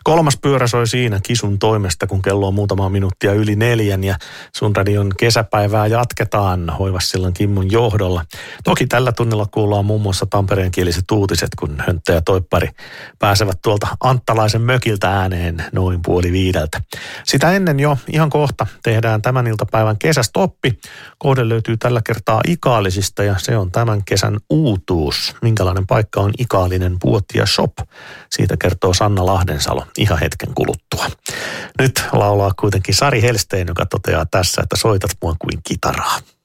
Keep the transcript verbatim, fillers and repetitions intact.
Kolmas pyörä soi siinä Kisun toimesta, kun kello on muutama minuuttia yli neljän ja Sun Radion kesäpäivää jatketaan Hoivassillan Kimmon johdolla. Toki tällä tunnilla kuullaan muun muassa tampereenkieliset uutiset, kun Hönttö ja Toippari pääsevät tuolta Anttalaisen mökiltä ääneen noin puoli viideltä. Sitä ennen jo ihan kohta tehdään tämän iltapäivän kesästoppi. Kohde löytyy tällä kertaa Ikaalisista ja se on tämän kesän uutuus. Minkälainen paikka on Ikaalinen Vuotia Shop? Siitä kertoo Sanna Lahdensalo ihan hetken kuluttua. Nyt laulaa kuitenkin Sari Helstein, joka toteaa tässä, että soitat mua kuin kitaraa.